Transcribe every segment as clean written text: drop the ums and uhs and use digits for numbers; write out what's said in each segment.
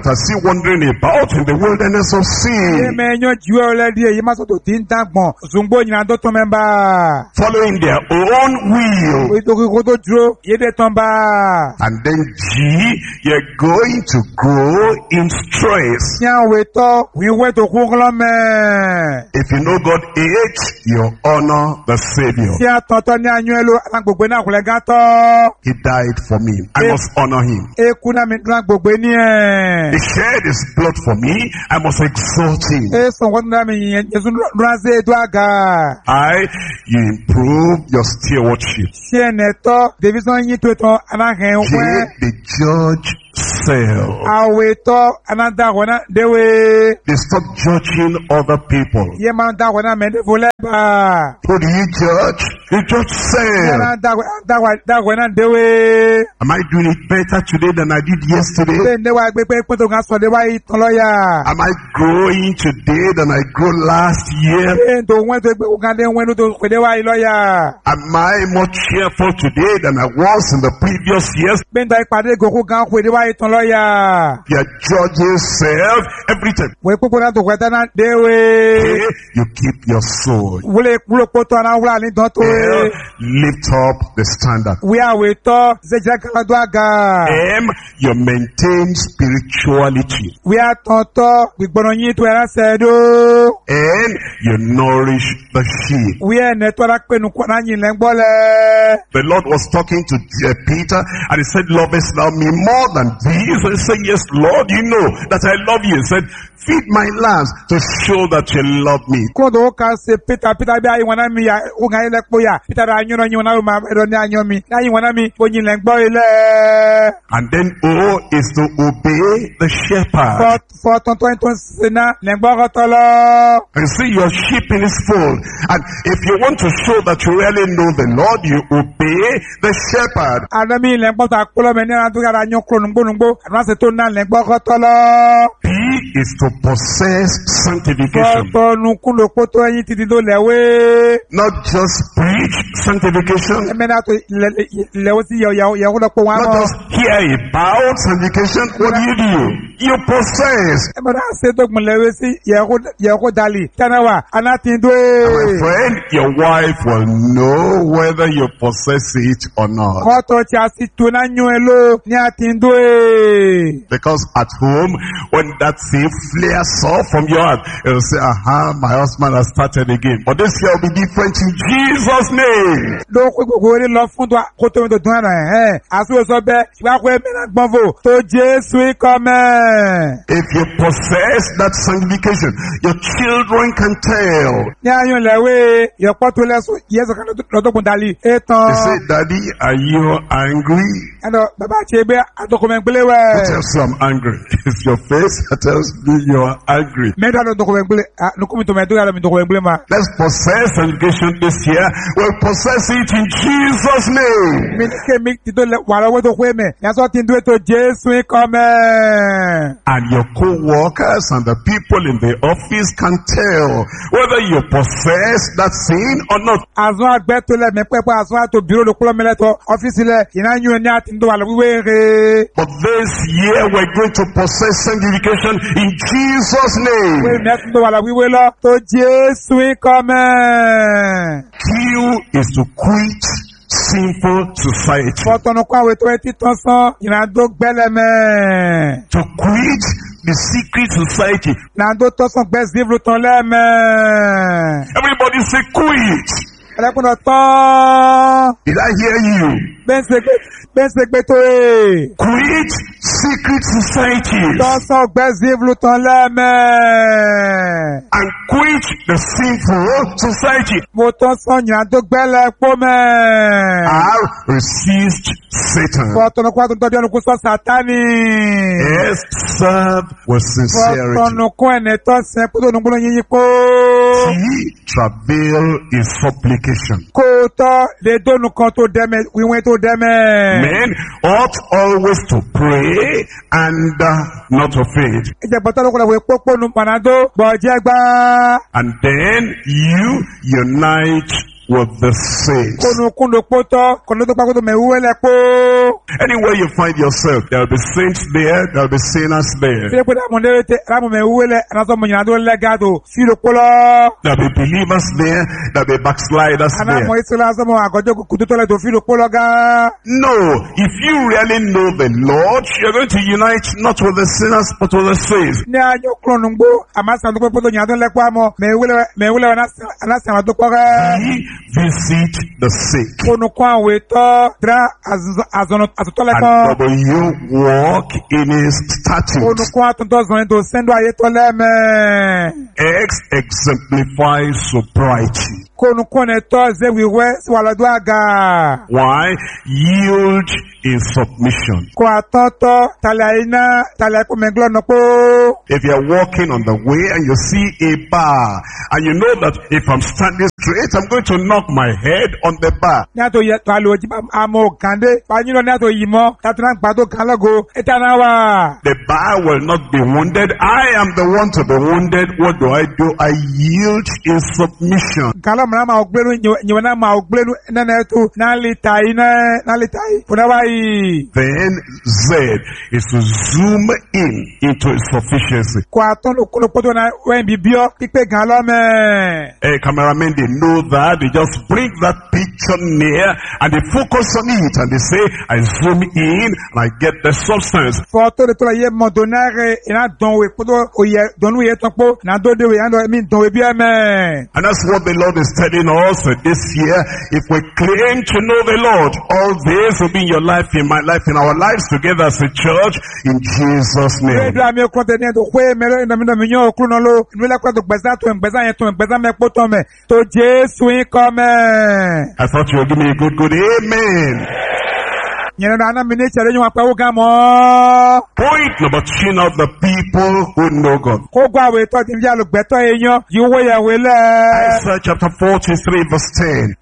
are still wandering about in the wilderness of sin, following their own will. And then G, you're going to grow in stress. If you know God H, you honor the Savior. He died for me. I must honor him. He shed his blood for me. I must exalt him. You improve your stewardship. The judge self. They stop judging other people. Who do you judge? You judge self. Am I doing it better today than I did yesterday? Am I growing today than I grew last year? Am I more cheerful today than I was in the previous years? You judge yourself every time. You keep your soul. Lift up the standard. M, you maintain spirituality. N, you nourish the sheep. The Lord was talking to Peter and he said, lovest thou me more than these? And he said, yes, Lord, you know that I love you. He said, feed my lambs to show that you love me. And then O is to obey the shepherd. And see your sheep in his fold. And if you want to show that you really know the Lord, you obey the shepherd. P is to possess sanctification. Not just preach sanctification. Not just hear about sanctification. What do? You possess. And my friend, your wife will know whether you possess it or not. Because at home, when that thing flares off from your heart, you'll say, aha, my husband has started again. But this year will be different in Jesus' name. If you possess that sanctification, your children can tell. They say, Daddy, are you angry? Who tells you I'm angry? It's your face that tells me you're angry. Let's possess sanctification this year. We'll possess it in Jesus' name. And your co-workers and the people in the office can tell whether you possess that sin or not. But this year we're going to possess sanctification in Jesus' name. Q is to quit sinful society. To quit the secret society. Everybody say quit. Did I hear you? Quit secret societies. And quit the sinful society. R, resist Satan. S, serve with sincerity. T, travail in supplication. Men ought always to pray and not to faint. And then you unite with the saints. Anywhere you find yourself, there will be saints there, there will be sinners there. There will be believers there, there will be backsliders there. No, if you really know the Lord, you're going to unite not with the sinners but with the saints. Visit the sick. And will you walk in his statutes? X exemplifies sobriety. Why? Yield in submission. If you're walking on the way and you see a bar, and you know that if I'm standing straight, I'm going to knock my head on the bar. The bar will not be wounded. I am the one to be wounded. What do? I yield in submission. Then Z is to zoom in into his sufficiency. Cameramen, they know that. They just bring that picture near and they focus on it and they say, I zoom in and I get the substance. And that's what the Lord is telling us this year. If we claim to know the Lord, all this will be in your life, in my life, in our lives together as a church, in Jesus' name. I thought you were giving me a good amen. Point number 2 of the people who know God. Isaiah chapter 43 verse 10.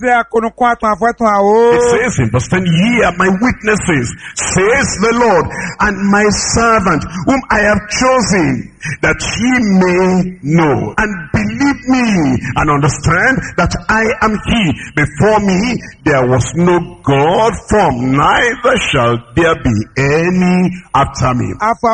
It says in verse 10, ye are my witnesses, says the Lord, and my servant whom I have chosen, that ye may know and believe me and understand that I am he. Before me there was no God formed, neither shall there be any after me.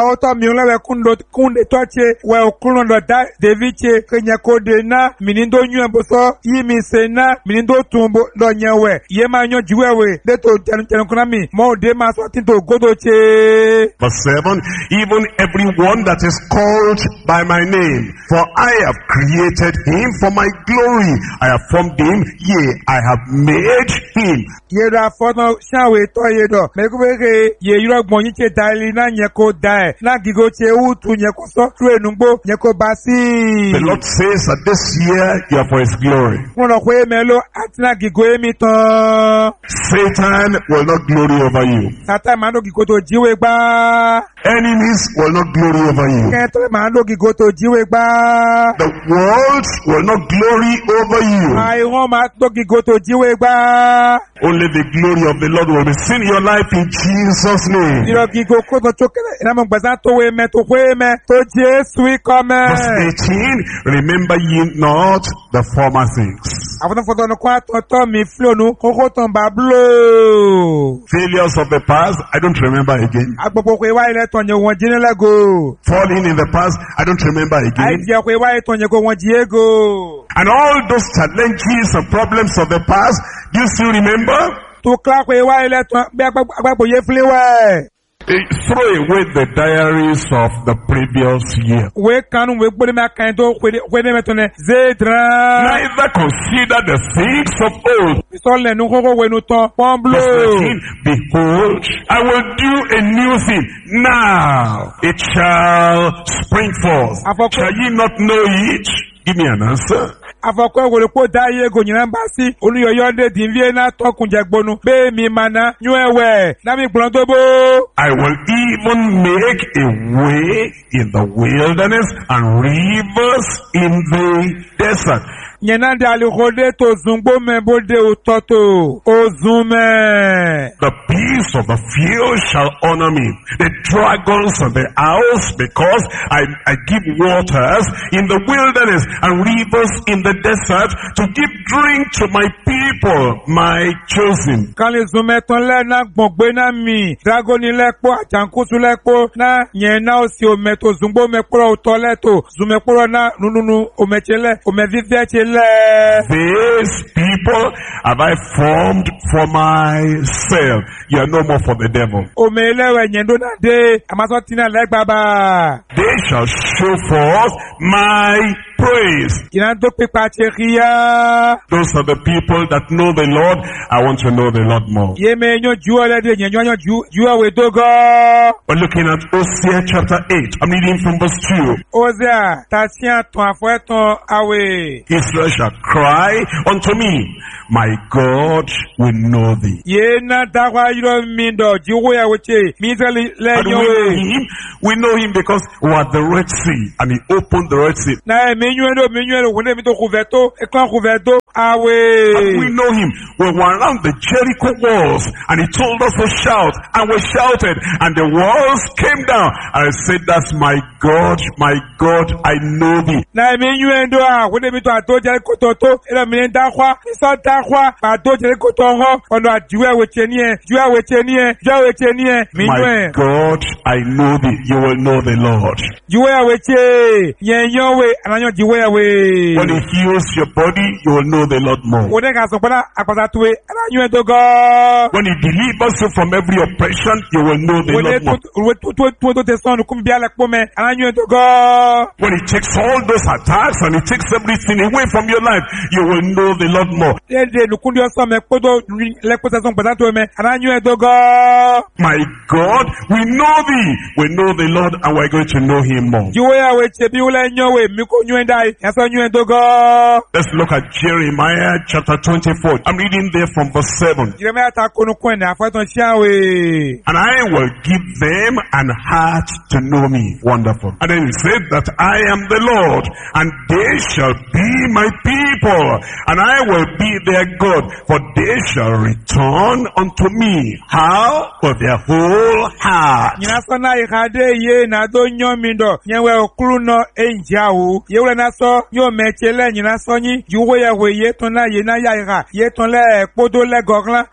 Verse 7, even everyone that is called by my name, for I have created him for my glory. I have formed him, yea, I have made him. The Lord says that this year you are for his glory. Satan will not glory over you. Enemies will not glory over you. The world will not glory over you. Only the glory of the Lord will be seen in your life in Jesus' name. Verse 18, remember ye not the former things. Failures of the past, I don't remember again. Falling in the past, I don't remember again. And all those challenges and problems of the past, do you still remember? Throw away the diaries of the previous year. Neither consider the things of old. Verse 19, behold, I will do a new thing. Now it shall spring forth. Shall ye not know it? Give me an answer. I will even make a way in the wilderness and rivers in the desert. Nyena de alihode to zungbo me bode utoto. Ozume. The beasts of the field shall honor me, the dragons of the house, because I give waters in the wilderness and rivers in the desert to give drink to my people, my chosen. Kali zume ton le na gbogbe na mi. Dragoni lepo, ajankusu lepo, na nyena osi ometo zungbo me kuro utoleto. Zume kuro na nununu omechele, omevivechele. These people have I formed for myself. You are no more for the devil. Omelewe nyendo na de, amasotina leg baba. They shall show forth my praise. Inando pipacheria. Those are the people that know the Lord. I want to know the Lord more. Yeme nyo juo le de nyo juo we dogo. We're looking at Hosea chapter 8. I'm reading from verse 2. Hosea, tasia ton afueton awe. Israel shall cry unto me, my God will know thee. Ye na dawa yiro mindo juo ya weche. Mizali le And nyowe. we know him because we are at the Red Sea, and he opened the Red Sea. Na menyuelo wone mito kuveto, ekwan kuveto awe. And we know him. We were around the Jericho walls, and he told us to shout, and we shouted, and the walls came down. And I said, that's my God, I know thee. Na menyuendo wone mito ato Jericho toto, ela menda kwa, so takwa, ato Jericho toho, ono ajuwe wechenie, My God, I know thee. You will know the Lord. Juwe weche, yenyowe, ananyo juwe we. When he heals your body, you will know the Lord more. Wone ka sopana akpasatwe, ananyo edogo. When he delivers you from every oppression, you will know the Lord more. Wone te son kumbia lekpome, ananyo edogo. When he takes all those attacks and he takes everything away from your life, you will know the Lord more. Ede lukundi osome kodo lekpose son pasatwe me, ananyo edogo. My God, we know thee. We know the Lord, and we're going to know him more. Juwe weche biule nyowe, miko nyuendai, yaso nyuendogo. Let's look at Jeremiah chapter 24. I'm reading there from verse 7. Jeremiah ta konu kwene, afueton shiawe. And I will give them an heart to know me. Wonderful. And then he said that I am the Lord, and they shall be my people, and I will be their God, for they shall return unto me. How? With their whole heart. Nyinasona ikade ye na do nyomindo, nyewe okulu no enjawu. Yewe naso, nyo mechele nyinaso nyi, juwe ya we ye ton la ye na ya ira, ye ton le podo le gogla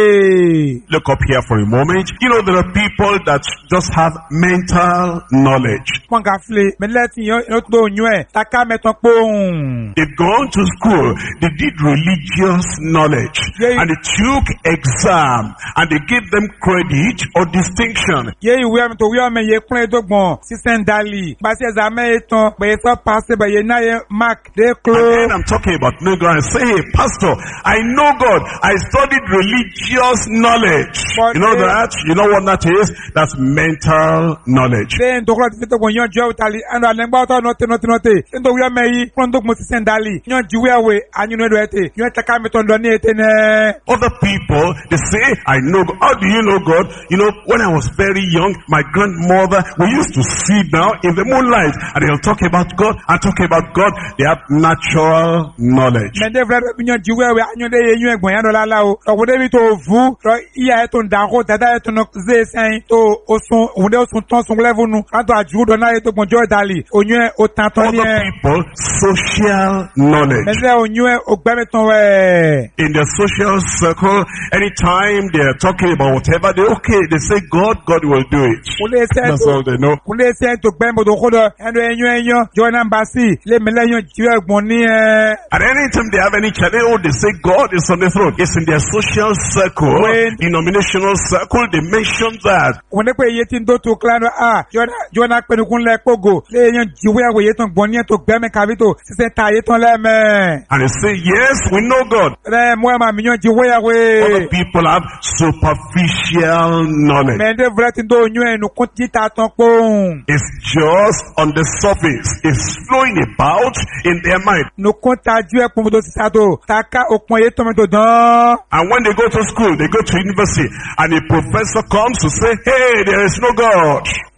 de. Look up here for a moment. You know, there are people that just have mental knowledge. Kwangafle, meleti yo do nywe, taka meton pong. They've gone to school, they did religious knowledge, and they took exam, and they gave them credit or distinction. Ye iwe am to we am ye kwen dogbon, sisen dali. Basi examen eton, be so passe be ye na ye mark de And clo. then I'm talking about no God. I say, hey, pastor, I know God. I studied religious knowledge. But You know that? You know what that is? That's mental knowledge. Den dokla tito bon yon jo tali, ando alengba to note. Den do we am yi kwen dogbon sisen dali. Yon jiwe we anyu no do ete. Yon taka meton do ni ete ne. Other people, they say, I know God. How do you know God? You know, when I was very young, my grandmother, we used to sit down in the moonlight, and they'll talk about God and talk about God. They have natural knowledge. Mende vre binyo jiwe we anyu de ye yon egbon yan do la la o. O de bi to vu, to iya eton da ko dada eton no ze sen to osun, onde osun ton sun level nu. Anto aju do na eto gbon jo dali. Onye o tanton Other ni. people, social knowledge. Mende onye o gbeme ton we. In their social circle, anytime they're talking about whatever, they say God will do it. Kule se That's all they know. Kule se to gbembo do kodo endo enyo jo na mbasi le mele yon jiwe egbon ni And anytime they have any challenge, they say God is on the throne. It's in their social circle, denominational circle, they mention that. wonde pe ye tin do to klano jo na pe kun le pogo le yon jiwe we ye ton gbon ni to gbeme kabito se ta ye ton le me. And they say, yes, we know God. Le mo ma mi yon jiwe we. Other people have superficial knowledge. Mende vre tin do nyu enu kun ti ta ton pon. It's just on the surface. It's flowing about in their mind. No kun ta ju e pon do si sa do. Taka okun ye ton me do dan. And when they go to school, they go to university, and a professor comes to say, hey, there is no God.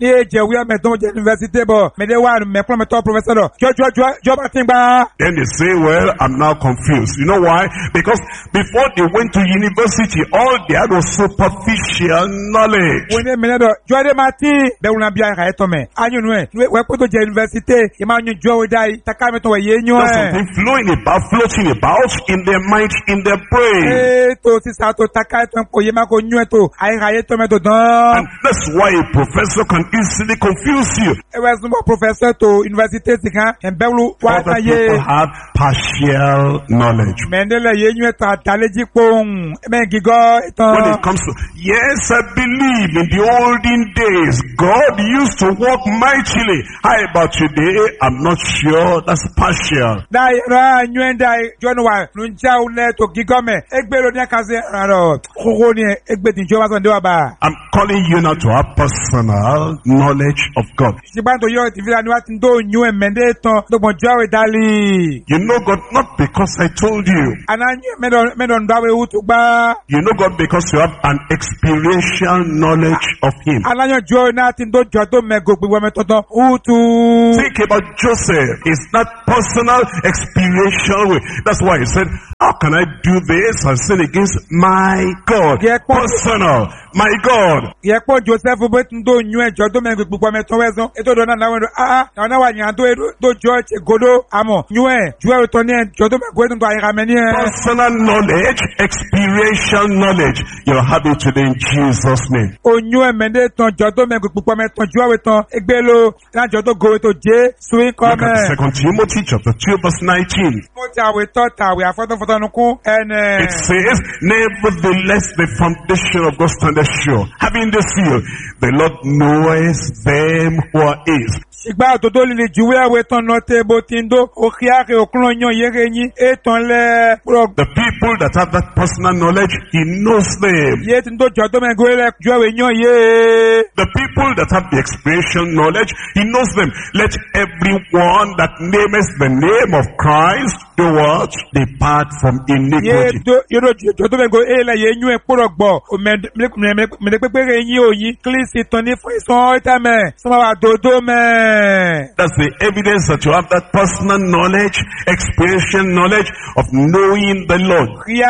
Ní èjẹ̀ wíwá mẹ́tọ́ jẹ́ university bọ̀. Mẹ́lẹ́ wà mẹ́kúnlọ́ mẹ́tọ́ professor lọ. Jọba ti gbà. Then they say, well, I'm now confused. You know why? Because before they went to university, all they had was superficial knowledge. Wọ́n ní mẹ́lẹ́ dọ̀ jọ́dé máa tí bẹ̀rù náà bí ara ẹ̀tọ́ mẹ́. Anyonu ẹ̀ wẹ́ pé tó jẹ́ university yẹ máa yún jọ́ wẹ́dá yìí taká mẹ́tọ́ wẹ̀ yé yún There's ẹ̀. something floating about in their mind, in their brain. Ètò sísá tó taká ẹ̀tọ́ ń pò yé máa kó yún ẹ̀ tó àyíká yé tó mẹ́tò dán. And that's why a professor can easily confuse you. Ẹ̀wẹ̀ súnmọ́ professor tó university ti kan ẹ̀bẹ̀rù wá Other sáyé. people have partial knowledge. Mẹ́ndẹ́lẹ̀ yé yún ẹ̀tọ́ àtàlẹ́jì pòun ẹ̀mẹ́ gígọ́ ìtàn. When it comes to, yes, I believe in the olden days, God used to work mightily. How about today? I'm not sure. That's partial. Dáyẹ̀rọ nyúẹ́ndà jọ́nu wa nùjà ulẹ̀ tó gígọ́ mẹ́ ẹgbẹ́rún ní ẹ̀kásẹ̀ rárọ̀ kókó ní ẹgbẹ́dìjọ́ wá sọ̀ndé wà bá. I'm calling you now to have personal knowledge of God. Ṣùgbọ́n tó yọ ìtìfìlà ni wá ti ń tó nyú ẹ̀mẹ́ndé tán lọ́gbọ̀n jọ́wé dálì. You know God not because I told you. Àná mẹ́dọ̀ ń dáwé ewu tó gbá. You know God because you have an experiential knowledge of Him. Aláyọ̀ jọ́ náà ti ń tó jọ tó mẹ́gò gbogbo ẹ̀mẹ́ tọ́tọ́ wútu. Think about Joseph. It's that personal experiential way. That's why he said, how can I do this and sin against my God? Yeah, Personal. My God. Yẹ kpọ́ Joseph bó ti ń tó nyú ẹ̀jọ́ tó mẹ́gò gbogbo ẹ̀mẹ́ tọ́ wẹ́sán. Ètò ìdọ́nà náà wọ́n do náà náà wà nyàn tó jọ ẹ̀ṣẹ̀ godo àmọ̀ nyú ẹ̀ jù ẹ̀ tó ní ẹ̀jọ́ tó mẹ́gò ètò àyíká mẹ́ ní ẹ̀. Personal knowledge, experiential knowledge. You'll have it today in Jesus' name. Onyu ẹ̀mẹ́dé tán jọ tó mẹ́gò gbogbo ẹ̀mẹ́ tán jù ẹ̀wẹ̀ tán ẹgbẹ́ lo lájọ tó gòwé tó jẹ́ sùn kọ́ Look mẹ́. at 2 Timothy chapter 2 verse 19. Mo ti àwẹ̀ tọ́ tàwẹ̀ àfọ́tọ́fọ́tọ́nukún ẹnẹ̀. It says, nevertheless the foundation of God standeth sure, having this seal, the Lord knoweth them who are his. Ṣìgbà òtòtó líle jùwé àwẹ̀ tán náà tẹ́ bó ti ń dó òkè àkè òkúrò yan yẹ́rẹ́ yín ètàn lẹ́ púrọ̀. The people that have that personal knowledge, he knows them. Yé ti ń tó jọ tó mẹ́gò rẹ̀ jù ẹ̀wẹ̀ yan yé. The people that have the experiential knowledge, he knows them. Let everyone that nameth the name of Christ do what? Depart from iniquity. Yóò jọ tó mẹ́gò èèlẹ̀ yé yún ẹ̀ púrọ̀ gbọ̀ mẹ́lẹ́pẹ́pẹ́rẹ́ yín òyìn kílísì tán ní fún ìsàn ìtàmẹ́ sọ́mọ́ àdòdó mẹ́. That's the evidence that you have that personal knowledge, experiential knowledge of knowing the Lord.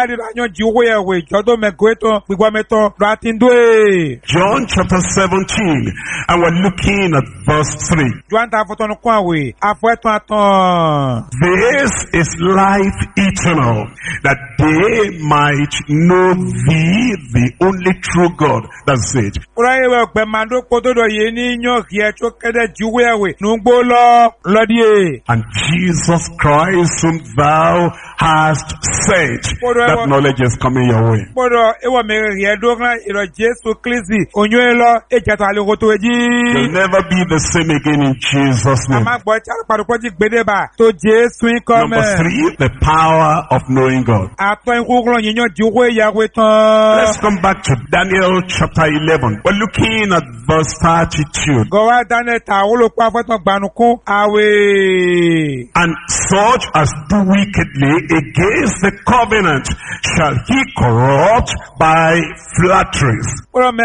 John chapter 17, and we're looking at verse 3. This is life eternal, that they might know thee, the only true God. That's it. And Jesus Christ whom thou hast sent. That knowledge is coming your way. You'll never be the same again in Jesus' name. Number 3, the power of knowing God. Let's come back to Daniel chapter 11. We're looking at verse 32. And such as do wickedly against the covenant shall he corrupt by flatteries. But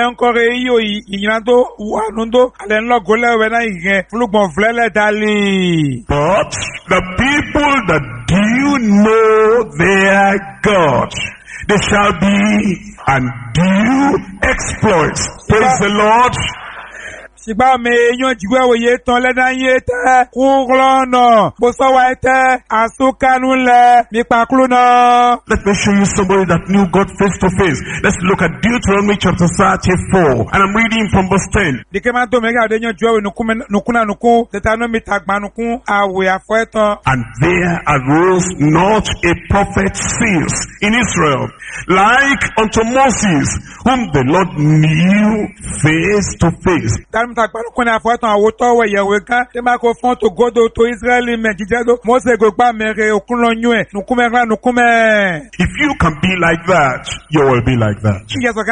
the people that do know their God, they shall be and do exploits. Praise the Lord. Ṣìgbà mi èèyàn jìgbà òye tán lẹ́dá yé tẹ́ kúrọ́nà bó sọ́wọ́ ẹ tẹ́ àsúkánú lẹ nípa kúrò náà. Let me show you somebody that knew God face to face. Let's look at Deuteronomy chapter 34, and I'm reading from verse 10. Dìkẹ́ máa ń tó mẹ́gà àdéyàn jù ẹ̀wẹ̀ nùkúnà nùkún Deuteronomy tàgbà nùkún àwẹ̀ àfọ́ ẹ̀tàn. And there arose not a prophet since in Israel, like unto Moses, whom the Lord knew face to face. Mtakpanukuna afuata awuto we yeweka tema ko fon to godo to Israeli me jijedo Mose go gba mere okunlo nyue nukume. If you can be like that, you will be like that.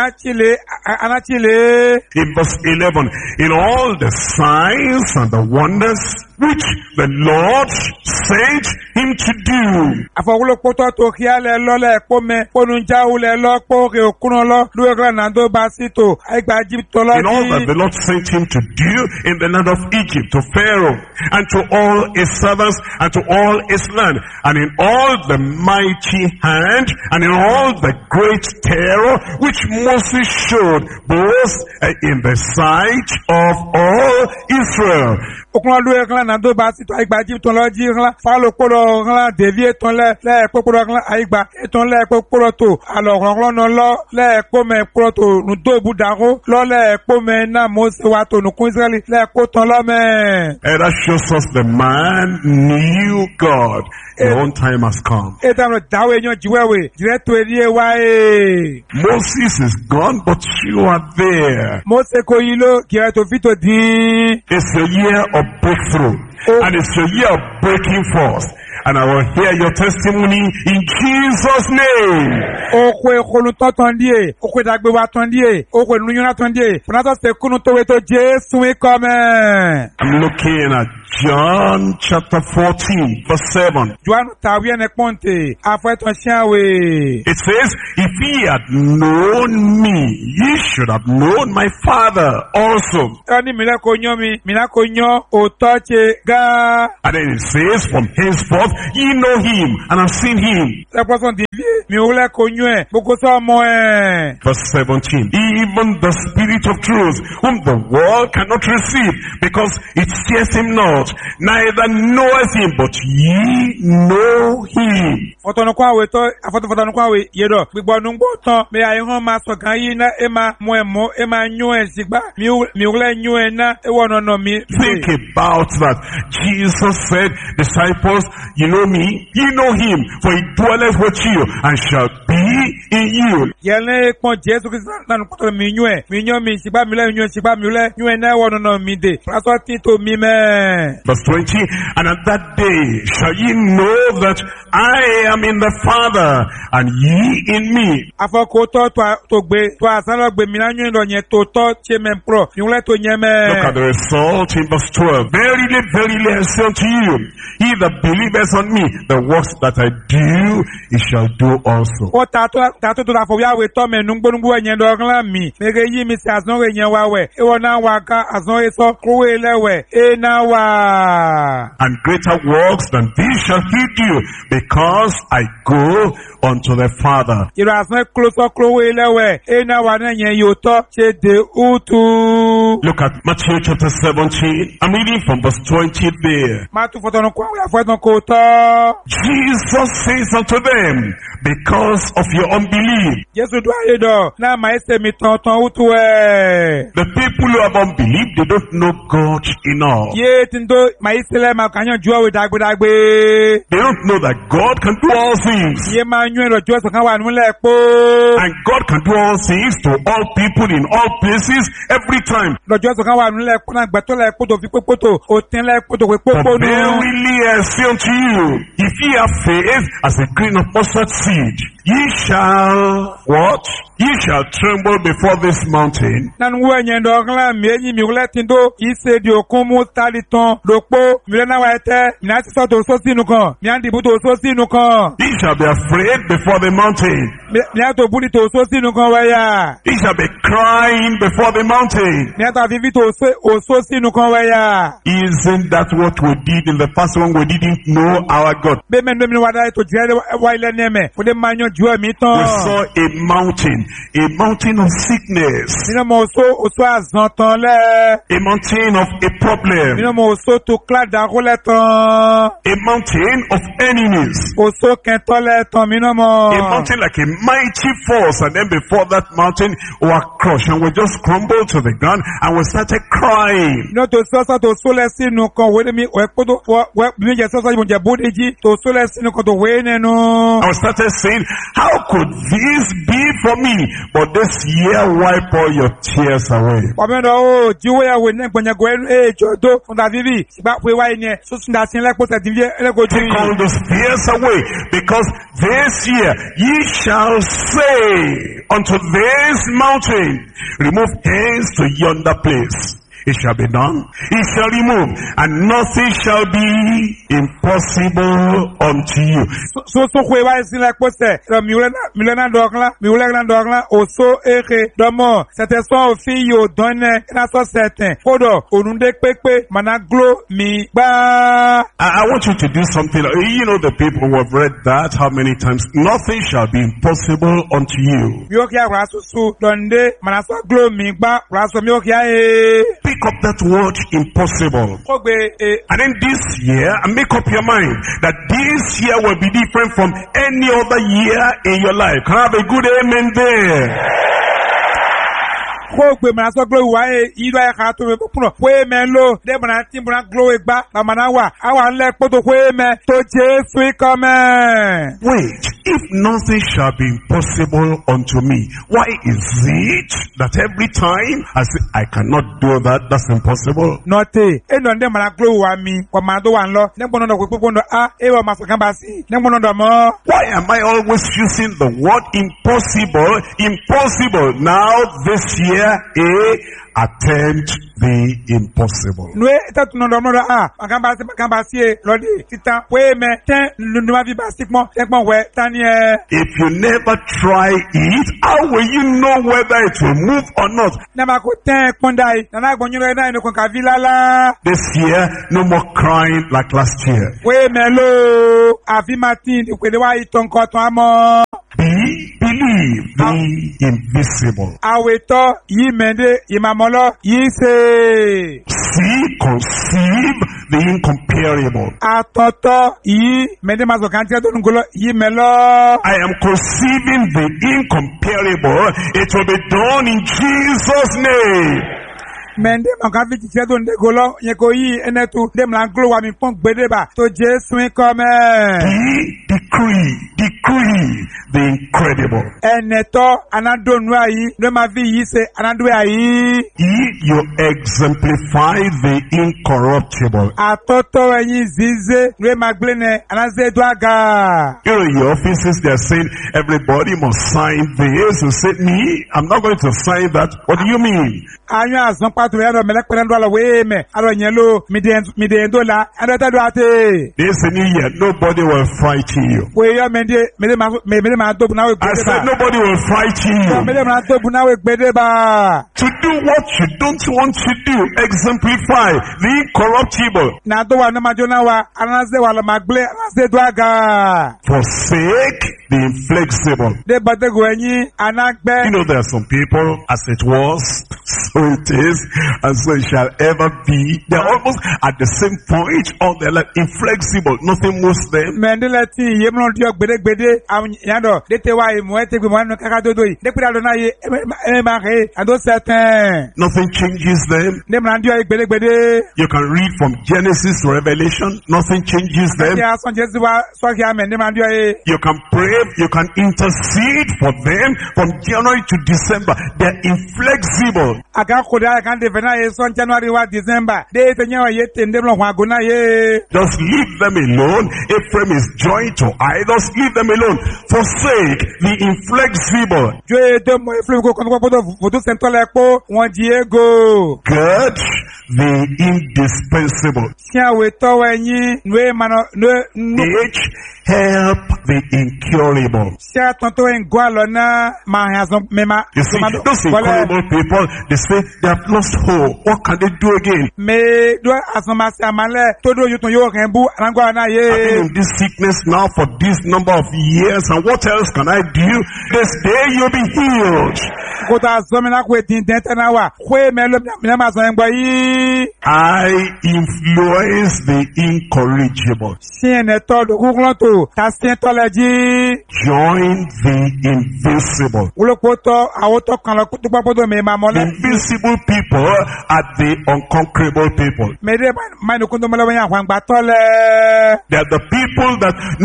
In verse 11, in all the signs and the wonders which the Lord sent him to do. In all that the Lord sent him to do in the land of Egypt, to Pharaoh, and to all his servants, and to all his land, and in all the mighty hand, and in all the great terror which Moses showed, both in the sight of all Israel. Okun lu eklan na do ba si to aigba Egypt ton lo ji ran fa lo poro ran devie ton le poporo ran aigba ton le poporo to alo ran no lo le po me poro to nu do budaro lo le po me na Moses wa to nu kun Israeli le ko ton lo me. And that shows us the man knew God. Your own time has come. Moses is gone, but you are there. It's a year of breakthrough. And it's a year of breaking forth. And I will hear your testimony in Jesus' name. I'm looking at John chapter 14 verse 7. It says, if ye had known me, ye should have known my Father also. And then it says, from henceforth ye know him and have seen him. Verse 17. Even the Spirit of truth, whom the world cannot receive, because it seeth him not, neither knoweth him, but ye know him. Think about that. Jesus said, disciples, you know me, ye know him, for he dwelleth with you and shall be in you. Verse 20, and at that day shall ye know that I am in the Father, and ye in me. Look at the result in verse 12. Verily, verily, I say unto you, he that believeth on me, the works that I do, he shall do also. And greater works than these shall he do, because I go unto the Father. Look at Matthew chapter 17. I'm reading from verse 20 there. Jesus says unto them, because of your unbelief. The people who have unbelief, they don't know God enough. They don't know that God can do all things. And God can do all things to all people in all places every time. But verily I say unto you, if ye have faith as a grain of mustard seed, ye shall what? Ye shall tremble before this mountain. Ye shall be afraid before the mountain. Ye shall be crying before the mountain. Isn't that what we did in the first one? We didn't know our God. We saw a mountain of sickness, a mountain of a problem, a mountain of enemies, a mountain like a mighty force, and then before that mountain we were crushed and we just crumbled to the ground and we started crying. I started saying, how could this be for me? But this year wipe all your tears away. Take all those tears away, because this year ye shall say unto this mountain, remove hence to yonder place. it shall be done. He shall remove, and nothing shall be impossible unto you. So kwe wa isi la kpose. Milena dogla, oso eke, domo, sete son ofi yo donne, na so seten. Kodo, onunde kpekpe, managlo, mi, ba. I want you to do something. You know the people who have read that how many times? Nothing shall be impossible unto you. Miyokia rasu su, donde, manaso glo, mi, ba, rasu miyokia Pick up that word impossible. Kogbe, And then this year, and make up your mind that this year will be different from any other year in your life. Can I have a good amen there? Kogbe manaso glo wa ido ya kato me puno. Kwe men lo, de bana timbuna glo egba, la manawa, awa le poto kwe me, to Jesu ikome. Wait, if nothing shall be impossible unto me, why is it that every time I say, I cannot do that, that's impossible? Note, eno nde mana glo wa mi, kwa manado wan lo, nembo nondo kwe pondo ewa masakamba si, nembo nondo mo. Why am I always using the word impossible? Impossible. Now this year, attempt the impossible. Nwe etatu nondo nondo makamba si lodi titan we me ten numa vi basikmo ekmo we tanie. If you never try it, how will you know whether it will move or not? Nema ko ten kondai na gbonyuro na ino kon ka vilala. This year, no more crying like last year. We me lo avi martin ikwede wa iton ko ton amo. Believe the invisible. Aweto yi mende imamolo yi se. See, conceive the incomparable. Atoto yi mende mazokantia do ngolo yi melo. I am conceiving the incomparable. It will be done in Jesus' name. Mende makavi ti do ndegolo yeko yi enetu dem la glo wa mi pon gbedeba to Jesu ikome. Decree the incredible. Eneto anadonu ayi no ma vi yi se anadu ayi. You exemplify the incorruptible. Atoto eyin zize no ma glene anaze do aga. You know, in your offices they are saying everybody must sign this. You say, me, I'm not going to sign that. What do you mean? Anyo azon patu ya do melekpere ndo ala we me alo nyelo midendo la adota do ate. This new year nobody will frighten you. We yo mede ma do na we I said nobody will frighten you. Mede ma do na we gbedeba. To do what you don't want to do, exemplify the incorruptible. Na do wa na ma jona wa anaze wa la magle anaze do aga. Forsake the inflexible. De badego enyi anagbe. You know there are some people, as it was, so it is, and so it shall ever be. They're almost at the same point, or they're like inflexible. Nothing moves them. Mendele ti yemno dio gbede yando dete wa mo ete gbe mo no kaka dodo yi. De pira do na ye ma he ado certain. Nothing changes them. Dem na dio gbede. You can read from Genesis to Revelation. Nothing changes them. Ya son Jesu wa so ya me dem na dio e. You can pray. You can intercede for them from January to December. They're inflexible. Aga koda kan de vena ye son January wa December. De tenye wa ye tende lo wa gona ye. Just leave them alone. Ephraim is joined to idols. Leave them alone. Forsake the inflexible. Je de mo Ephraim ko kon ko foto sentole po won Diego. Gird the indispensable. Sia we to wenyi nwe mano Help the incurable. Sia tonto engwa lona ma hazon mema. You see, those incurable people, they say they have lost hope. What can they do again? Me do asomasi amale todo yuton yo rembu arangwa na ye. I've been in this sickness now for this number of years, and what else can I do? This day you'll be healed. Kota zomina kwe dintente na wa kwe melo mema zo engwa yi. I influence the incorrigible. Siene todo kuglonto ta sientology. Join the invisible. Ulokoto awoto kan lo kutupa podo me mamole. The invisible people are the unconquerable people. Mede manu kundo mala wanya kwangba tole. They are the people that no matter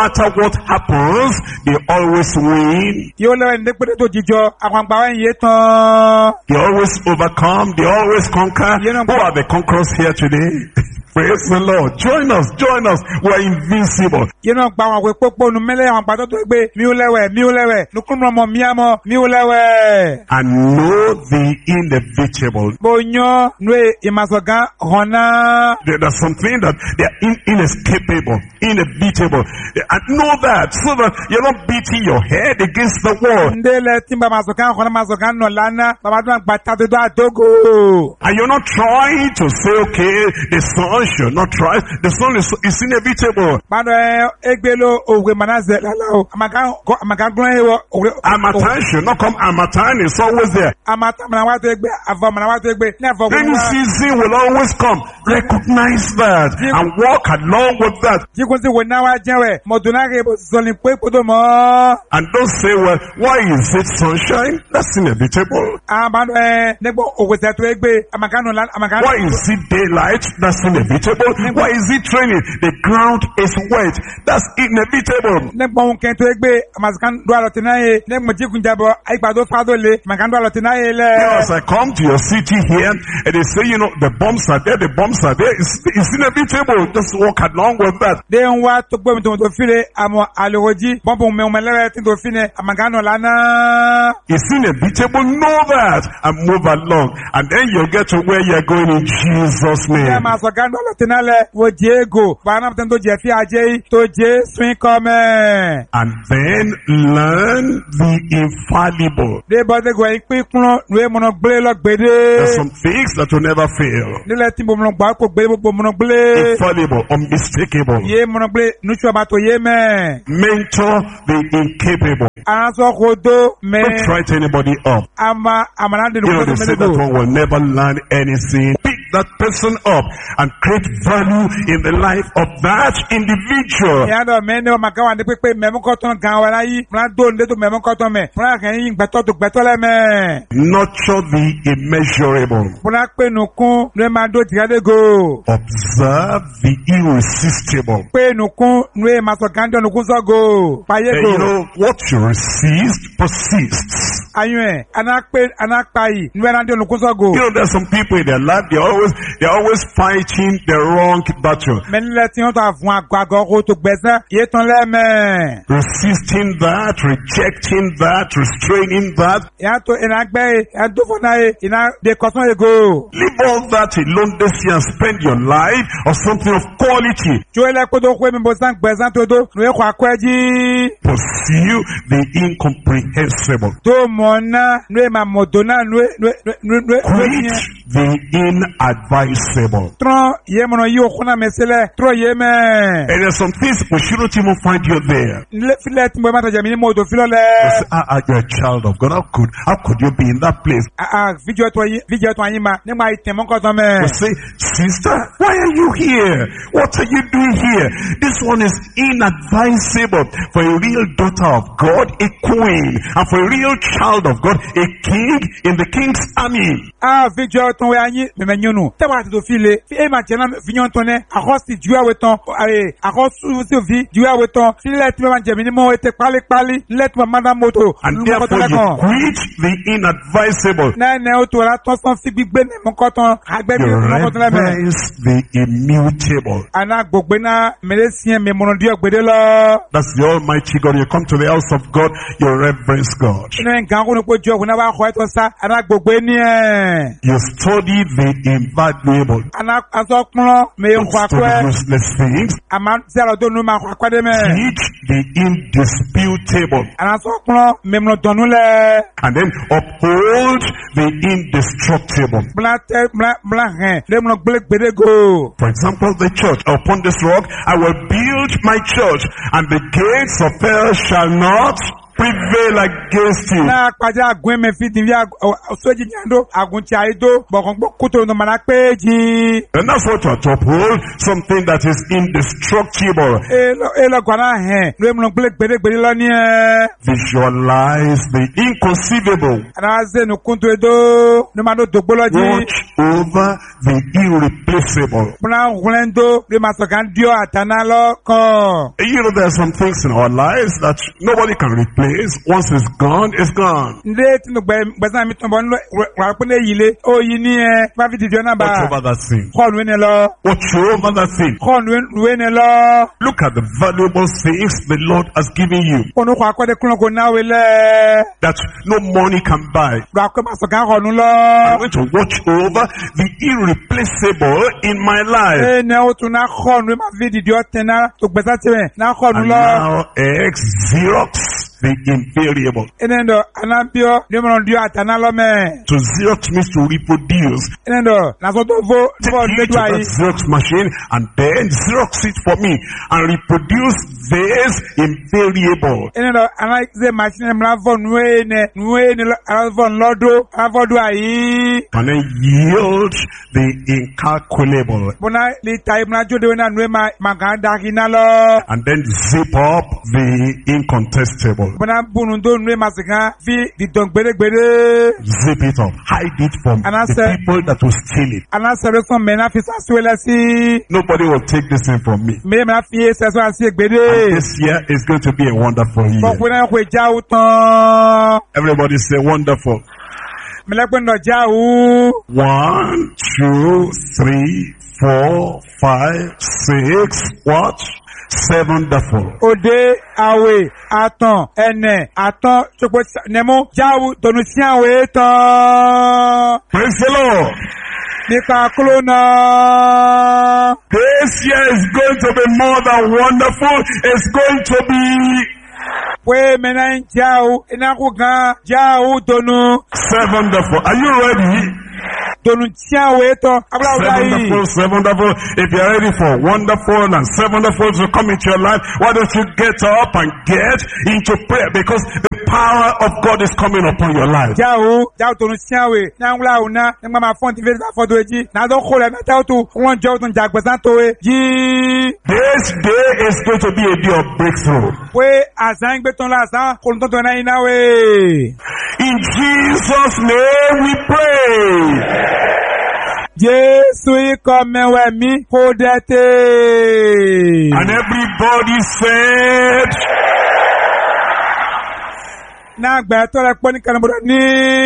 matter what happens, they always win. Yóò lẹ́wẹ̀ ní pété tó jíjọ àpapọ̀ àwọn yìí tán. They always overcome. They always conquer. Who are the conquerors here today? Praise the Lord. Join us. Join us. We are invincible. Yéé náà gba àwọn àwẹ̀ pópó nu mẹ́lẹ̀ àwọn àpàtọ́ tó gbé miúlẹ̀wẹ̀ nukunmọ̀mọ̀ miamọ̀ miúlẹ̀wẹ̀. And know the inevitable. Bonyọ́ nue ìmàsọ̀gán hànà. There's something that they are inescapable, inevitable. And know that so that you're not beating your head against the wall. Ndéle tí bàbá màsọ̀gán hànà màsọ̀gán nọ̀ lánàá bàbá tó ń gba tàdédọ́ àdógò. And you're not trying to say, okay, the sun should not try. The sun is inevitable. Bàdọ̀ egbèlò òwe mànàzẹ̀ lálẹ́ o. Àmàgán gbọ́n yẹ wọ. Harmattan should not come. Harmattan is always there. Àmàtà mànàwá tó gbé àfọ̀ mànàwá tó gbé ní àfọ̀ Rainy season will always come. Recognize that and walk along with that. Jíkun sí wo náwá jẹ́wẹ̀ mọ̀dúnláre sọ̀lì pé kótó mọ́. And don't say, well, why is it sunshine? That's inevitable. Àbàdọ̀ nígbà òwòsàn tó gbé àmàgán nù àmàgán. Why is it daylight? That's inevitable. Why is it raining? The ground is wet. That's inevitable. Nígbà òun kẹ́ntó gbé àmàgán dọ́ àlọ́tì náà yé nígbà jíkun jábọ̀ àyípadà fàdó lé àmàgán dọ́ àlọ́tì náà yé lẹ̀. As I come to your city here and they say, the bombs are there, the bombs are there. It's inevitable. Just walk along with that. Dé ń wá tó gbé mi tó file àmọ́ àlòròjì bọ́ǹbù mẹ́wọ̀mẹ́lẹ́rẹ́ tí tó file àmàgán nù lánàá. It's inevitable. Know that and move along. And then you'll get to where you're going in Jesus' name. Ṣé màá sọ gánà àlọ́tì náà lẹ̀ wo Diego bàánà tó jẹ́ fi àjẹ́ tó jẹ́ swing kọ́mẹ́. And then learn the infallible. Dé bọ́dé gbọ́ ìpín kúnlọ́ nùwé mọ̀nà gbélé lọ gbèdé. There's some things that will never fail. Nílẹ̀ tí mo gbà kó gbélé bó mọ̀nà gbélé. Infallible, unmistakable. Yé mọ̀nà gbélé nùtú ọba tó yé mẹ́. Mentor the incapable. Aránsọ kò dó mẹ́. Don't try to anybody up. Àmàlà dènù kó tó They say that one will never learn anything. Pick that person up and create value in the life of that individual. Ìyá dọ̀ mẹ́ ní ọmọ àgáwà ní pípé mẹ́múkọ́tọ́ gan wa láyé. Múlá dóun dé tó mẹ́múkọ́tọ́ mẹ́. Múlá kẹ́yìn gbẹ́tọ́ tó gbẹ́tọ́ lẹ́mẹ́. Nurture the immeasurable. Múlá pé nùkún ló máa dó jìgádégò. Observe the irresistible. Pé nùkún ló máa sọ gándọ̀ nùkún sọ́gò. Payégò. What you resist persists. Ayún ẹ̀, anápáyì níwẹ̀ náà dé nùkún sọ́gò. There's some people in their life, they're always fighting the wrong battle. Mẹ́nilẹ̀ tí wọ́n tó àfún àgọ́ kó tó gbẹ̀sán, yé tán lẹ́mẹ̀. Resisting that, rejecting that, restraining that. Ìyá tó ìnagbẹ́ ìyá tó fọ́nà ìná de kọ́sán ego. Leave all that alone this year and spend your life on something of quality. Jó ilẹ̀ kó tó kó èmi bó sán gbẹ̀sán tó dó, nùwé kó akọ́ ẹjí. Pursue the incomprehensible. Tó mọ̀ náà, nùwé máa mọ̀tò náà, nùwé. Quit the inadvisable. Trọ́ yé mọ̀nà yí òkú náà mẹ́sílẹ̀, trọ́ yé mẹ́. And there's some things we shouldn't even find you there. Filẹ̀ tí mo bá tọ̀jà mi ní mọ̀tò filọ̀ You lẹ̀. say, you're a child of God. How could you be in that place? Fíjọ́ tó ayé ma, nígbà ìtẹ̀mọ́kọ̀tọ̀ mẹ́. You say, sister, why are you here? What are you doing here? This one is inadvisable for a real daughter of God, a queen, and for a real child of God, a king in the king's army. Fíjọ́ tó ayé mẹ́mẹ́ nyɔnu. Tẹ́wọ̀ àti tó file, fi é ma jẹ́nà fíjọ́ tó nẹ́, àkọ́sí juwáwé tán, àkọ́sí fi juwáwé tán, sílẹ̀ tí wọ́n jẹ̀mí ní mọ́ ètè pálípálí, lẹ́tí wọ́n máa dá mọ́tò. And therefore you quit the inadvisable. Nẹ́ẹ̀nẹ́ ó tó ra tán sán fi gbígbé ní mọ́kọ́tán, àgbẹ̀bí You mọ́kọ́tán lẹ́mẹ̀. reverence the immutable. Àná gbogbo náà mẹ́lẹ́ siẹ́ mi mọ̀nà díẹ̀ gbèdé lọ. That's the Almighty God. You come to the house of God, you reverence God. Inú ẹ̀ gàn kó ní kó jọ ògùn náà bá kọ́ ẹ̀ tó sá, àná gbogbo ní ẹ̀. You study the invaluable. Àná asọ́kùnrin mi ń kọ́ akọ́ ẹ̀. Study useless things. Àmà tí a lọ dónú máa kọ́ akọ́ dé mẹ́. Teach the indisputable. Àná asọ́kùnrin mi mọ̀ dọ̀nú lẹ̀. And then uphold the indestructible. Bla hẹn, lé mọ̀ gbélé go. For example, the church. Upon this rock, I will build my church, and the gates of hell shall not prevail against you. Na kpaja agun me fi divi soji nyando agun ti aido bokon kuto no mana peji. And that's what you are to uphold, something that is indestructible. Elo gwana he no mu gbede lo ni Visualize the inconceivable. Ana ze no kunto edo no mano dogboloji. Watch over the irreplaceable. Buna hulendo le masokan dio atana lo kan. You know, there are some things in our lives that nobody can replace. Once it's gone, it's gone. Nde tinu gbezan mi ton bon wa pele yile o yi ni ba fi didio na ba. Watch over that thing. Kon we ne lo. Watch over that thing. Kon we ne lo. Look at the valuable things the Lord has given you Onu kwa kwede kun ko na we le. that no money can buy. Ra ko masokan honu lo. I'm going to watch over the irreplaceable in my life. Ne o tun na kon we ma fi didio tena to gbezan ti na kon And lo. now Xerox the invariable. Enendo anambio ne mo dio atana lo me. To Xerox means to reproduce. Enendo na so to vo Take vo it ne to do that ayi. Xerox machine and then Xerox it for me and reproduce this invariable. Enendo ana ze machine mla vo nwe ne ala vo lodo ala vo do ayi. And then yield the incalculable. Bona li tai mla jode na nwe ma ganda kinalo. And then zip up the incontestable. Bona bunundo nwe masika fi di don gbede. Zip it up. Hide it from And I the said- people that will steal it. Ana sere son mena fi saswele si. Nobody will take this thing from me. Me ma fi seso asi And gbede. this year is going to be a wonderful year. Bokwe na kwe ja utan. Everybody say wonderful. Melekwe no ja u. 1, 2, 3, 4, 5, 6. What? 7 wonderful. Ode awe atan ene atan chokpo nemo jawu tonu si awe tan. Praise the Lord. Nípa kúlónà. This year is going to be more than wonderful. It's going to be Pé mẹ́nà ń jáwó iná kú gan jáwó tonu. 7 wonderful. Are you ready? Tonu tí awe tan. Abúláwọ̀ Wonderful, yìí. 7 wonderful. If you are ready for wonderful and 7 wonderful to come into your life, why don't you get up and get into prayer, because the power of God is coming upon your life. Jáwó tonu tí awe. Náà ń wúlò àwọn náà nígbà máa fọ́n ti fẹ́ fọ́dọ̀ èjì. Náà tó kó rẹ̀ mẹ́ta tó wọ́n jẹ́ òtún jàgbẹ́sán tó e. Yìí. This day is going to be a day of breakthrough. Pé àṣà ń gbé tán lásán kò ní tó tán náà iná wẹ̀. In Jesus' name we pray. Jésù ikọ̀ mẹ́wàá mi kó dẹ́tẹ̀. And everybody said, Náà gbẹ̀ tó rẹ̀ pọ́ ní kànáà ní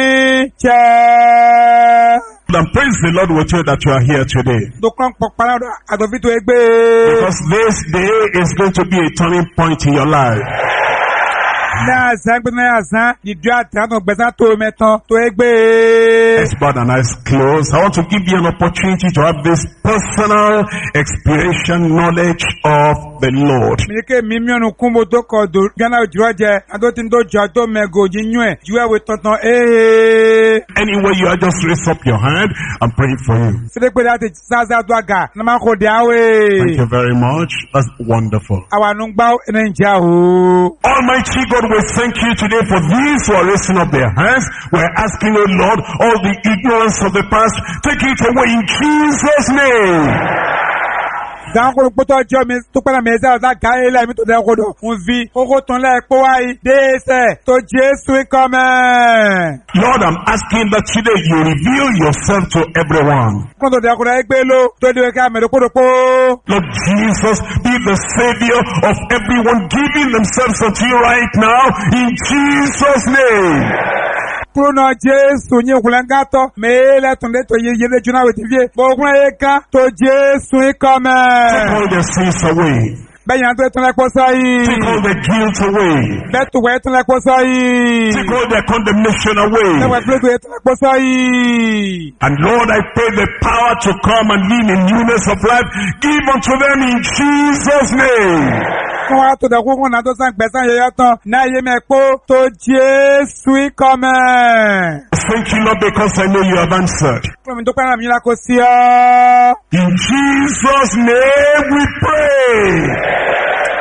jẹ́. and praise the Lord with you that you are here today. Dukkan pọ̀pọ̀lá àtọ̀fí tó gbé. Because this day is going to be a turning point in your life. Náà àṣà gbé náà àṣà ìdí àtàtọ̀ gbẹ̀sán tó mẹ́tàn tó gbé. Let's bow and eyes closed. I want to give you an opportunity to have this personal experiential knowledge of the Lord. Mílíkè mímíọ̀nù kún mo tó kọ̀ dò gánà òjúwọ́ jẹ. Àdó tí ń tó jọ tó mẹ́gò yíyún ẹ̀ jùwẹ́ wé tọ̀tàn éhe. Anyway, you are just raise up your hand. I'm praying for you. Sídé pé láti sáza tó àgà ní máa kó dé Thank àwẹ̀. you very much. That's wonderful. Àwọn ànúgbá ẹni ń jà o. Almighty God, we thank you today for these who are raising up their hands. We're asking, oh Lord, all the ignorance of the past, take it away in Jesus' name. Dáńkòrò pọ́tọ́ ọjọ́ mi tó pẹ́lá mi ẹ̀sẹ̀ ọ̀dá gáyé lẹ́mí tó dẹ́kọ̀dọ̀. Mo fi kókó tán lẹ́ẹ̀pọ̀ wáyé déésẹ̀ tó Jésù ikọ̀ mẹ́. Lord, I'm asking that today you reveal yourself to everyone. Kọ́n tó dẹ́kọ̀dọ̀ ẹgbẹ́ ló tó dé ká mẹ́rẹ̀kọ́dọ̀pọ̀. Lord Jesus, be the savior of everyone giving themselves unto you right now in Jesus' name. Kúrúnà Jésù ní òkúlẹ̀ ń gátọ̀ mẹ́lẹ̀ tún lé tó yẹ yẹlé jóná wẹ̀ tí fíye. Bọ̀kún ẹ̀yẹ ká tó Jésù ikọ̀ mẹ́. Take all their sins away. Bẹ́yìn àti ẹ̀tún lẹ́pọ̀ sáyé. Take all their guilt away. Bẹ́tù wẹ̀ ẹ̀tún lẹ́pọ̀ sáyé. Take all their condemnation away. Lẹ́wẹ̀ fúlẹ́tù ẹ̀tún lẹ́pọ̀ sáyé. And Lord, I pray the power to come and live in newness of life. Give unto them in Jesus' name. Fún wa tó dẹ̀kú kún náà tó sàn gbẹ̀sán yẹyẹ tán náà yé mẹ́pọ̀ tó Jésù ikọ̀ mẹ́. Thank you, Lord, because I know you have answered. Fún mi tó pẹ́ràn mi lákò sí ọ́. In Jesus' name we pray. Tó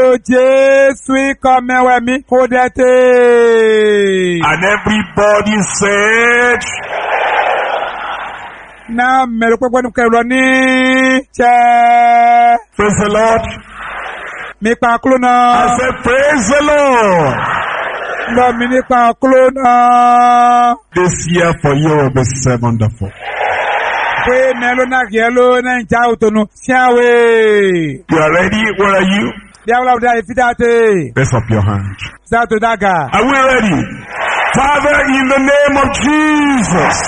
to Jésus comme mi kodete. And everybody said, Na melo pepe nu kero ni che. praise the Lord. Mi pa klo I na. said, praise the Lord. Lo mi ni pa klo na. This year for you will be so wonderful. We melo na gelo na nja utonu. Siawe. You are ready? Where are you? Diawla da ifidate. Raise up your hand. Zato daga. Are we ready? Father, in the name of Jesus,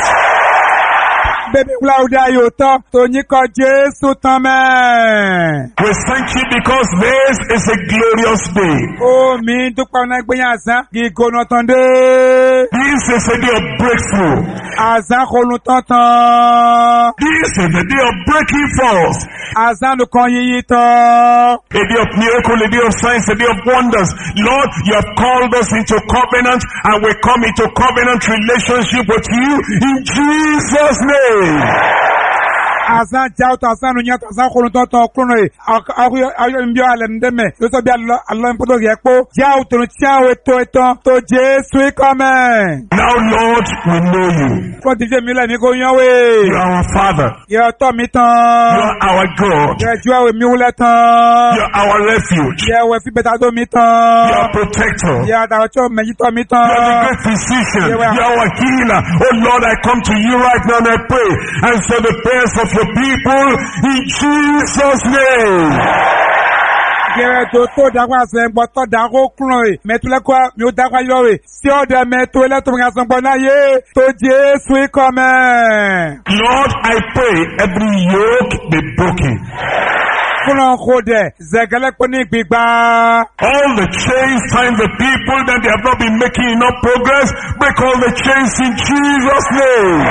Baby Claudia yoto to nyiko Jesu tame. we thank you because this is a glorious day. O mi dupa na gbeyan azan gigono tande. This is a day of breakthrough. Azan konu tantan. This is the day of breaking forth. Azan no kon yiyi tan. A day of miracle, a day of signs, a day of wonders. Lord, you have called us into covenant and we come into covenant relationship with you in Jesus' name. Azan jauta azan no nyata azan konu tantan krono e. Ayo mbio ale ndeme. Yo so bi Allah mpodo yepo. Jauta no chiawe to eton to Jesu come. Now, Lord, we know you. Ko dije mi le mi go yan we. You are our Father. Yo to mi You tan. are our God. Yo juawe mi wule tan. You are our refuge. Yo we fi beta do mi You tan. are protector. Ya da cho meji to mi You are the tan. great physician. Yeah, You well. are our healer. Oh Lord, I come to you right now and I pray. Answer the prayers of your people in Jesus' name. Gere to dagwa se gbo to dago kun e. Metule ko mi o dagwa yo e. Si o de metule to nga so gbo na ye to Jesu come. Lord, I pray every yoke be broken. Kuno ko de zegele ko ni gbigba. All the chains tying the people that they have not been making enough progress, break all the chains in Jesus' name.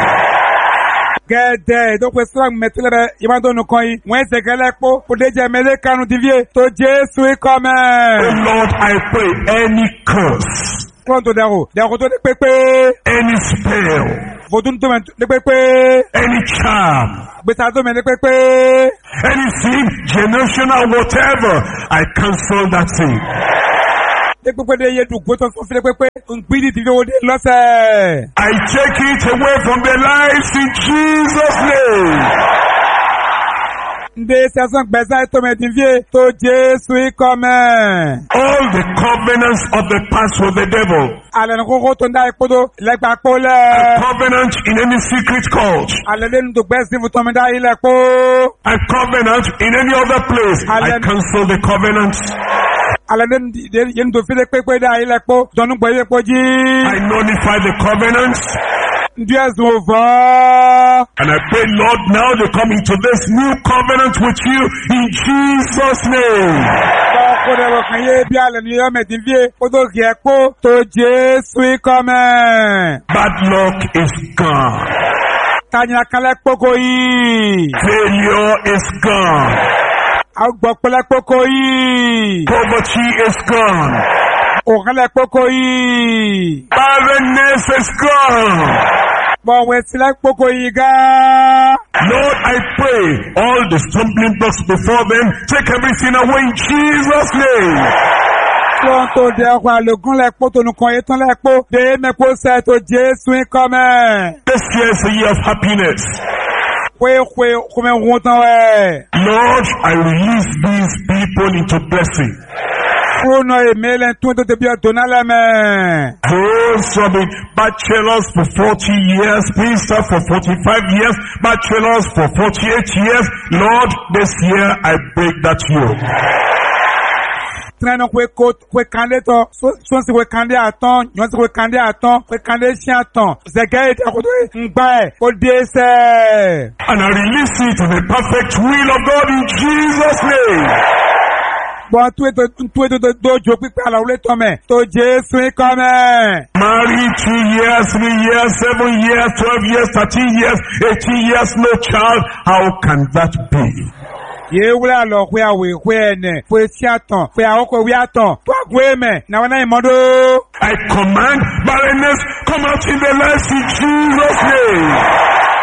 Gede do pe strong metule be imando no kon yi. Wen zegele po o de je mele kanu divie to Jesu come. Oh Lord, I pray any curse, Pronto dago to de pepe. any spell, Vodun to de pepe. any charm, Beta do me de pepe. anything, generational, whatever, I cancel that thing. De pepe de ye du goto so file pepe. Ngbidi divie o de lose. I take it away from their lives in Jesus' name. Nde saison gbeza to me divie to Jesu come. All the covenants of the past with the devil, Ale no koko to nda ipodo legba pole. covenant in any secret cult, Ale le ndo gbezi fu to me da ile po. a covenant in any other place, I cancel the covenant. Ale le ye ndo file pepe da ile po. Donu gbo ile po ji. I nullify the covenants. Ndi ezu va. And I pray, Lord, now they come into this new covenant with you in Jesus' name. Ba ko de wo kan ye bi ale ni yo me divie o do ge po to Jesu come. Bad luck is gone. Tanya kale poko yi. Failure is gone. Agbo pele poko yi. Poverty is gone. O kale poko yi. Barrenness is gone. Bon we sile poko yi ga. Lord, I pray all the stumbling blocks before them, take everything away in Jesus' name. Pronto de kwa le gun le po to nu kon etan le po de me po se to Jesu come. This year is a year of happiness. We come wontan we. Lord, I release these people into blessing. Prono e melen tun to bi donale me. Those who have been bachelors for 40 years, minister for 45 years, bachelors for 48 years, Lord, this year I break that yoke. Treno kwe kande to so si kwe kande aton yon si kwe kande aton kwe kande si aton zege ite akoto ngba o de se. And I release it to the perfect will of God in Jesus' name. Bon tu eto do jo pipe ala ule tome to Jesu come. Married 2 years, 3 years, 7 years, 12 years, 13 years, 18 years, no child. How can that be? Ye wule alo kwe awe kwe ene kwe si aton kwe awo kwe wi aton to agwe me na wana imodo. I command barrenness, come out in the lives in Jesus' name.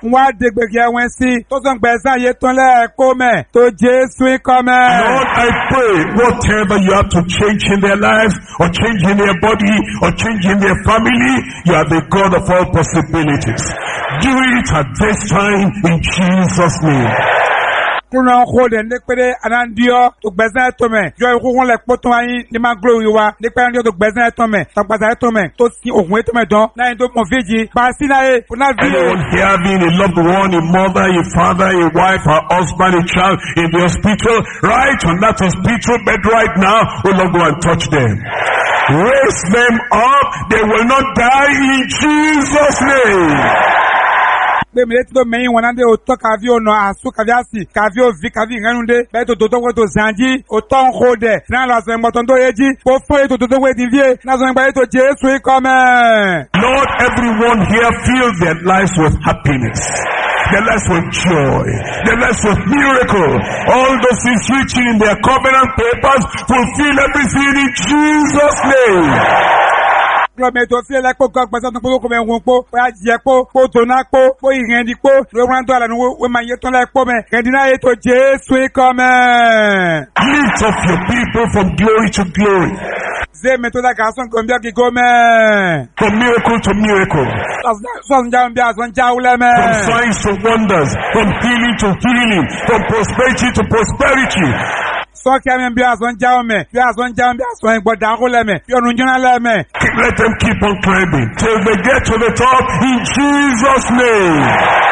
Wá dégbègbè wọn sí. Tó sọ gbẹ̀sán yé tán lẹ́ẹ̀kọ́ mẹ́. Tó Jésù ikọ́ mẹ́. Lord, I pray whatever you have to change in their lives, or change in their body, or change in their family, you are the God of all possibilities. Do it at this time in Jesus' name. Kuna khode nekpere anandio to gbezan tome jo ikun le poto ayin ni ma glory wa nekpere andio to gbezan tome to gbazan tome to si ohun tome don na yin to mo veji ba si na e for na vie anyone here having a loved one, a mother, a father, a wife, a husband, a child in the hospital, right on that hospital bed right now, oh Lord, go and touch them. Raise them up, they will not die in Jesus' name. Be mi leto meyin wonande o to kavio no asu kaviasi kavio vi kavi nganunde be to to zanji o ton khode na la so mboton do yeji po fo to we divie na so ngba to Jesu ikome. Lord, everyone here fill their lives with happiness, their lives with joy, their lives with miracle. All those things written in their covenant papers, fulfill everything in Jesus' name. Glome to fi la ko gbasa to ko me won po ya je po to na po irin di po we wan to ala no we ma ye to la po me kendina ye to Jesu ikome. Lift up your people from glory to glory, Ze me to la garçon kombia ki gome. from miracle to miracle, Son jambia son jauleme. from signs to wonders, from healing to healing, from prosperity to prosperity. So kame bia son jaume bia son jambia son gboda ko leme yo nu jona leme. Let them keep on climbing till they get to the top in Jesus' name.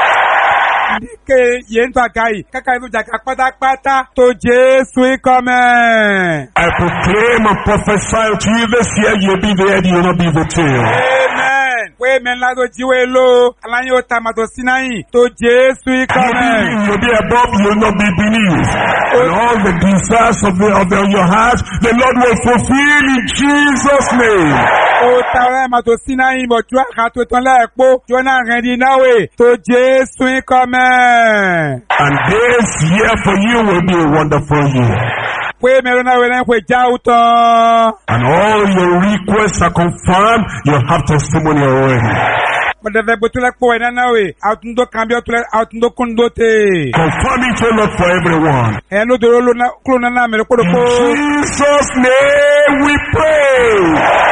Ke yen to kai kaka ibu jaka pata to Jesu ikome. I proclaim and prophesy to you this year, you'll be the head, you'll not be the tail. Amen. We men la do jiwe lo alanyo tamato sinai to Jesu ikome. You'll be above, you'll not be beneath. And all the desires of your heart, the Lord will fulfill in Jesus' name. O tawra mato sinai mo twa khato ton la epo jona rendi nawe to Jesu ikome. And this year for you will be a wonderful year. We men na we na kwe jauto. And all your requests are confirmed. You have testimony already. But the botula ko na nawe atundo cambio tule atundo kundote. Confirm it, O Lord, for everyone. E no do lo na klona na me ko In Jesus' name we pray.